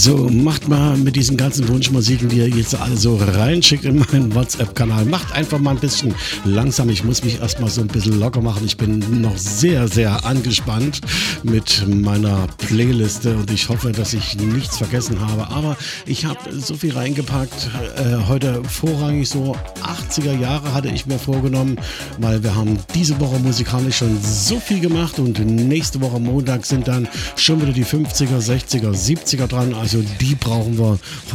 So, macht mal mit diesen ganzen Wunschmusiken, die ihr jetzt alle so reinschickt in meinen WhatsApp-Kanal, macht einfach mal ein bisschen langsam. Ich muss mich erstmal so ein bisschen locker machen. Ich bin noch sehr, sehr angespannt mit meiner Playliste und ich hoffe, dass ich nichts vergessen habe. Aber ich habe so viel reingepackt. Heute vorrangig so 80er Jahre hatte ich mir vorgenommen, weil wir haben diese Woche musikalisch schon so viel gemacht und nächste Woche Montag sind dann schon wieder die 50er, 60er, 70er dran. Also die brauchen wir